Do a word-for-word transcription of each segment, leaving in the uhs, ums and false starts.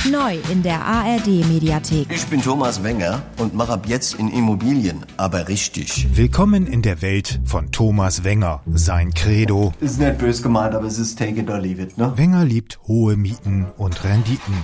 Neu in der A R D-Mediathek. Ich bin Thomas Wenger und mache ab jetzt in Immobilien, aber richtig. Willkommen in der Welt von Thomas Wenger. Sein Credo: Ist nicht böse gemeint, aber es ist take it or leave it, ne? Wenger liebt hohe Mieten und Renditen.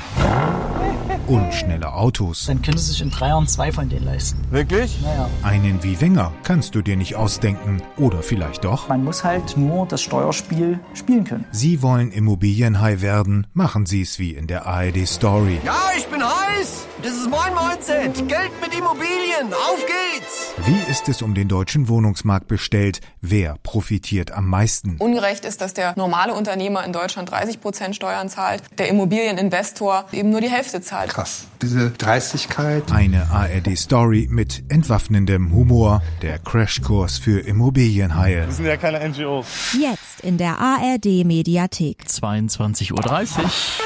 Und schnelle Autos. Dann können Sie sich in drei Jahren zwei von denen leisten. Wirklich? Naja. Einen wie Wenger kannst du dir nicht ausdenken. Oder vielleicht doch? Man muss halt nur das Steuerspiel spielen können. Sie wollen Immobilienhai werden? Machen Sie es wie in der A R D-Story. Ja, ich bin heiß! Das ist mein Mindset! Geld mit Immobilien! Auf geht's! Wie ist es um den deutschen Wohnungsmarkt bestellt? Wer profitiert am meisten? Ungerecht ist, dass der normale Unternehmer in Deutschland dreißig Prozent Steuern zahlt, der Immobilieninvestor eben nur die Hälfte zahlt. Krass. Diese Dreistigkeit. Eine A R D-Story mit entwaffnendem Humor. Der Crashkurs für Immobilienhaie. Wir sind ja keine N G Os. Jetzt in der A R D-Mediathek. zweiundzwanzig Uhr dreißig.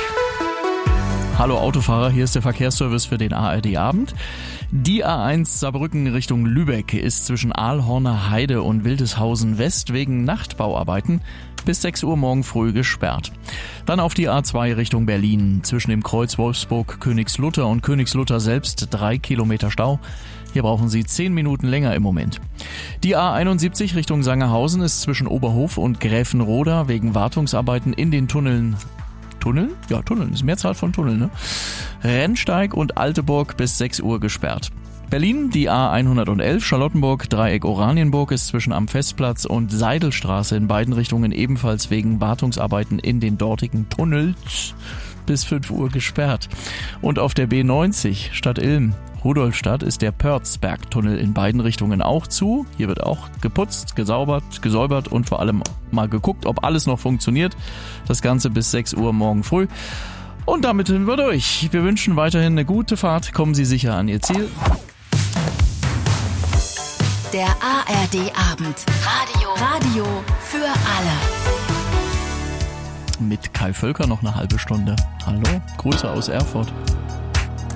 Hallo Autofahrer, hier ist der Verkehrsservice für den A R D-Abend. Die A eins Saarbrücken Richtung Lübeck ist zwischen Aalhorner Heide und Wildeshausen West wegen Nachtbauarbeiten bis sechs Uhr morgen früh gesperrt. Dann auf die A zwei Richtung Berlin. Zwischen dem Kreuz Wolfsburg, Königslutter und Königslutter selbst drei Kilometer Stau. Hier brauchen Sie zehn Minuten länger im Moment. Die A einundsiebzig Richtung Sangerhausen ist zwischen Oberhof und Gräfenroda wegen Wartungsarbeiten in den Tunneln Tunneln? Ja, Tunneln. Das ist Mehrzahl von Tunneln, ne? Rennsteig und Alteburg bis sechs Uhr gesperrt. Berlin, die A hundertelf, Charlottenburg, Dreieck Oranienburg ist zwischen am Festplatz und Seidelstraße in beiden Richtungen ebenfalls wegen Wartungsarbeiten in den dortigen Tunnels bis fünf Uhr gesperrt. Und auf der B neunzig Stadt Ilm, Rudolstadt, ist der Pörzbergtunnel in beiden Richtungen auch zu. Hier wird auch geputzt, gesaubert, gesäubert und vor allem mal geguckt, ob alles noch funktioniert. Das Ganze bis sechs Uhr morgen früh. Und damit sind wir durch. Wir wünschen weiterhin eine gute Fahrt. Kommen Sie sicher an Ihr Ziel. Der A R D-Abend. Radio. Radio für alle. Mit Kai Völker noch eine halbe Stunde. Hallo, Grüße aus Erfurt.